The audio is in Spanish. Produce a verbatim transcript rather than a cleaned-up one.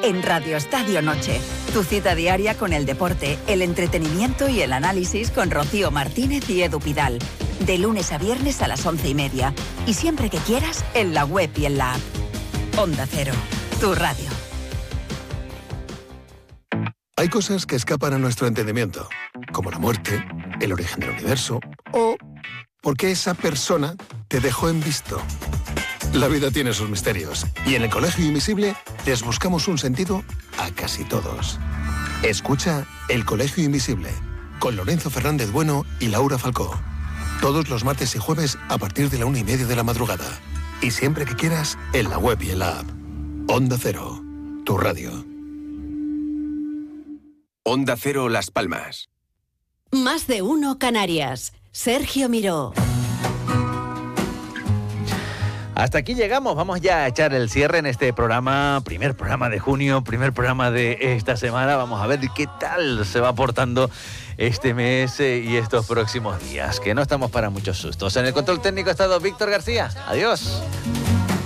en Radio Estadio Noche. Tu cita diaria con el deporte, el entretenimiento y el análisis con Rocío Martínez y Edu Pidal. De lunes a viernes a las once y media. Y siempre que quieras, en la web y en la app. Onda Cero, tu radio. Hay cosas que escapan a nuestro entendimiento, como la muerte, el origen del universo o porque esa persona te dejó en visto. La vida tiene sus misterios y en el Colegio Invisible les buscamos un sentido a casi todos. Escucha El Colegio Invisible con Lorenzo Fernández Bueno y Laura Falcó. Todos los martes y jueves a partir de la una y media de la madrugada. Y siempre que quieras, en la web y en la app. Onda Cero, tu radio. Onda Cero Las Palmas. Más de uno Canarias. Sergio Miró. Hasta aquí llegamos, vamos ya a echar el cierre en este programa, primer programa de junio, primer programa de esta semana. Vamos a ver qué tal se va portando este mes y estos próximos días, que no estamos para muchos sustos. En el control técnico ha estado Víctor García. Adiós.